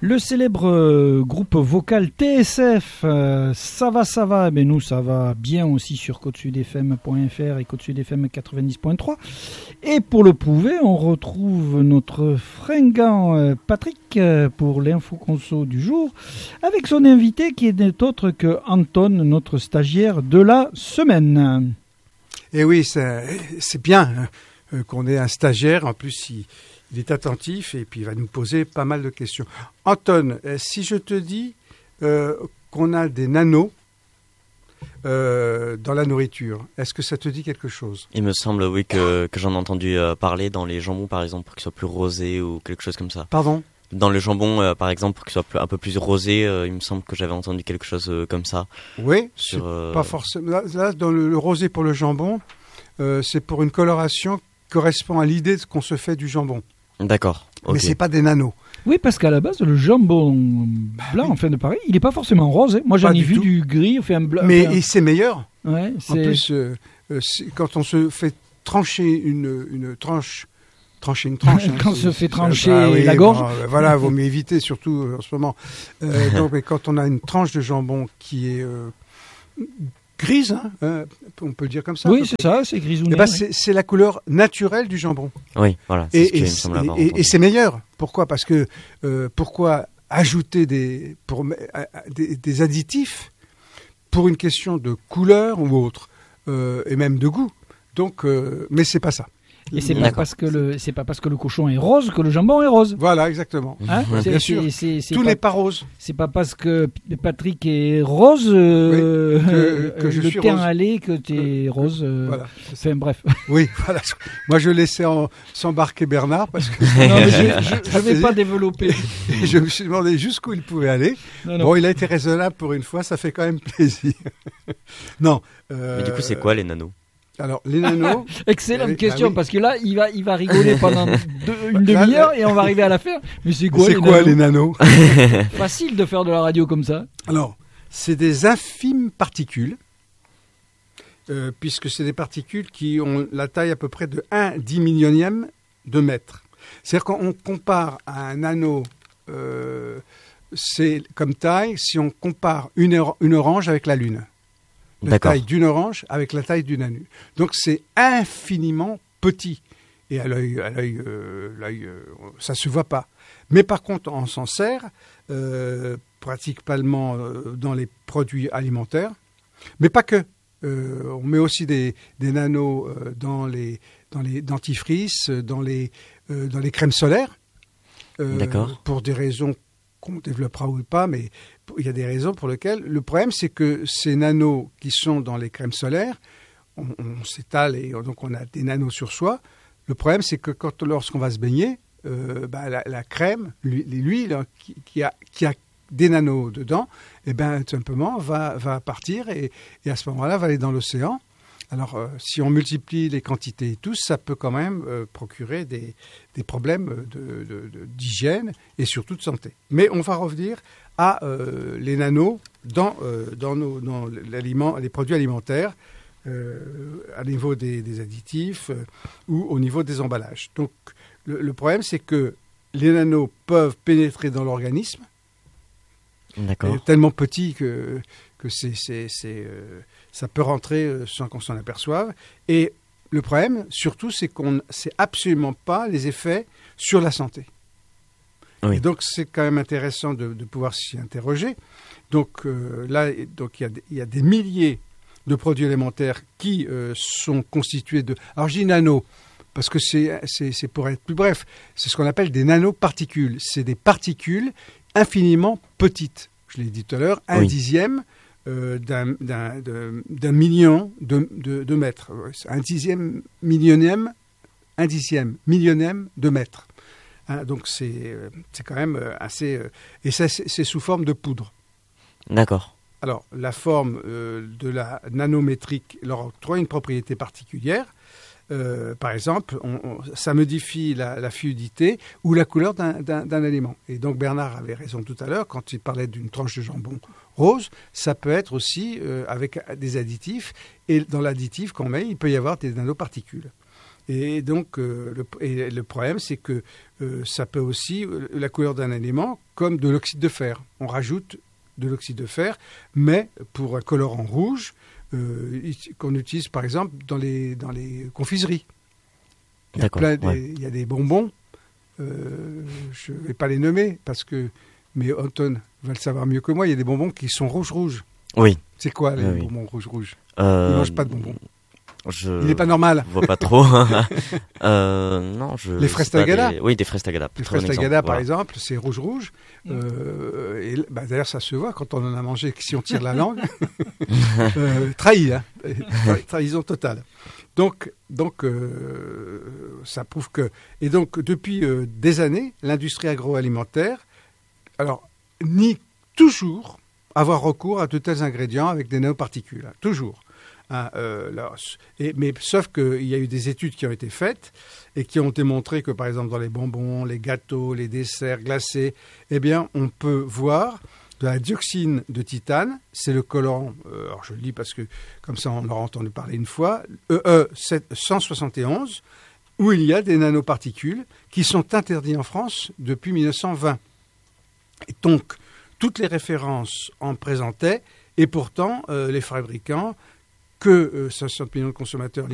Le célèbre groupe vocal TSF, ça va, mais nous ça va bien aussi sur côte-sud-fm.fr et côte-sud-fm 90.3. Et pour le prouver, on retrouve notre fringant Patrick pour l'info conso du jour, avec son invité qui n'est autre que Anton, notre stagiaire de la semaine. Et oui, c'est bien qu'on ait un stagiaire, en plus il est attentif et puis il va nous poser pas mal de questions. Anton, si je te dis qu'on a des nanos dans la nourriture, est-ce que ça te dit quelque chose ? Il me semble, oui, que j'en ai entendu parler dans les jambons, par exemple, pour qu'ils soient plus rosés ou quelque chose comme ça. Pardon ? Dans le jambon, par exemple, pour qu'il soit un peu plus rosé, il me semble que j'avais entendu quelque chose comme ça. Oui, c'est pas forcément. Là, dans le rosé pour le jambon, c'est pour une coloration qui correspond à l'idée qu'on se fait du jambon. D'accord. Okay. Mais c'est pas des nanos. Oui, parce qu'à la base, le jambon blanc, enfin de Paris, il n'est pas forcément rose. Moi, j'en ai vu du gris, enfin blanc. Mais c'est meilleur. Ouais, en plus, quand on se fait trancher une tranche. Trancher une tranche. Quand on se fait trancher la gorge. Voilà, vaut mieux éviter, surtout en ce moment. Donc, mais quand on a une tranche de jambon qui est grise, on peut le dire comme ça. Oui, c'est ça, c'est grisounet. C'est la couleur naturelle du jambon. Oui, voilà. C'est ce qui me semble avoir entendu. Et c'est meilleur. Pourquoi ? Parce que pourquoi ajouter des additifs pour une question de couleur ou autre, et même de goût. Donc, mais c'est pas ça. Et c'est pas parce que le cochon est rose que le jambon est rose. Voilà, exactement. Hein, bien sûr. Tout n'est pas rose. C'est pas parce que Patrick est rose que je suis rose. Allé que tu es rose. Voilà. Enfin, bref. Oui, voilà. Moi, je laissais s'embarquer Bernard parce que non, mais je vais pas développer. Et je me suis demandé jusqu'où il pouvait aller. Non. Bon, il a été raisonnable pour une fois. Ça fait quand même plaisir. Non. Mais du coup, c'est quoi les nanos ? Alors, les nanos... Excellente question, parce que là, il va rigoler pendant une demi-heure et on va arriver à la faire. Mais c'est quoi les nanos ? Facile de faire de la radio comme ça. Alors, c'est des infimes particules, puisque c'est des particules qui ont la taille à peu près de 1/10 de mètre. C'est-à-dire qu'on compare à un anneau, c'est comme taille, si on compare une orange avec la Lune. La taille d'une orange avec la taille d'une anneau. Donc c'est infiniment petit. Et à l'œil, ça ne se voit pas. Mais par contre, on s'en sert pratiquement dans les produits alimentaires. Mais pas que. On met aussi des nanos dans les dentifrices, dans les crèmes solaires. Pour des raisons qu'on développera ou pas, mais il y a des raisons pour lesquelles. Le problème, c'est que ces nanos qui sont dans les crèmes solaires, on s'étale et donc on a des nanos sur soi. Le problème, c'est que lorsqu'on va se baigner, la crème, l'huile qui a des nanos dedans, tout simplement va partir et à ce moment-là, va aller dans l'océan. Alors, si on multiplie les quantités et tout, ça peut quand même procurer des problèmes d'hygiène et surtout de santé. Mais on va revenir à les nanos dans les produits alimentaires, à niveau des additifs ou au niveau des emballages. Donc, le problème, c'est que les nanos peuvent pénétrer dans l'organisme. D'accord. Tellement petit que ça peut rentrer sans qu'on s'en aperçoive. Et le problème, surtout, c'est qu'on ne sait absolument pas les effets sur la santé. Oui. Et donc, c'est quand même intéressant de pouvoir s'y interroger. Donc, là, il y a des milliers de produits alimentaires qui sont constitués de... Alors, je dis nano, parce que c'est pour être plus bref, c'est ce qu'on appelle des nanoparticules. C'est des particules infiniment petites. Je l'ai dit tout à l'heure, 1/10 d'un million de mètres. Un dixième millionième de mètre. Donc c'est quand même assez... et ça, c'est sous forme de poudre. D'accord. Alors, la forme de la nanométrique leur octroie une propriété particulière. Par exemple, ça modifie la fluidité ou la couleur d'un aliment. Et donc Bernard avait raison tout à l'heure quand il parlait d'une tranche de jambon rose. Ça peut être aussi avec des additifs. Et dans l'additif qu'on met, il peut y avoir des nanoparticules. Et donc, le problème, c'est que ça peut aussi, la couleur d'un aliment, comme de l'oxyde de fer. On rajoute de l'oxyde de fer, mais pour un colorant rouge, qu'on utilise par exemple dans les confiseries. Il y a des bonbons, je ne vais pas les nommer, mais Anton va le savoir mieux que moi, il y a des bonbons qui sont rouges. Oui. C'est quoi les bonbons rouges? Il ne mange pas de bonbons. Il n'est pas normal. Je vois pas trop. Non, les fraises Tagada. Oui, des fraises Tagada. Les fraises Tagada, par exemple, c'est rouge. D'ailleurs, ça se voit quand on en a mangé, si on tire la langue. Trahison totale. Donc, ça prouve que... Et donc, depuis des années, l'industrie agroalimentaire, nie toujours avoir recours à de tels ingrédients avec des nanoparticules. Toujours. Mais sauf qu'il y a eu des études qui ont été faites et qui ont démontré que, par exemple, dans les bonbons, les gâteaux, les desserts glacés, eh bien, on peut voir de la dioxine de titane, c'est le colorant, alors je le dis parce que comme ça on l'aura entendu parler une fois, EE171, où il y a des nanoparticules qui sont interdits en France depuis 1920. Et donc, toutes les références en présentaient, et pourtant, les fabricants, que 60 millions de consommateurs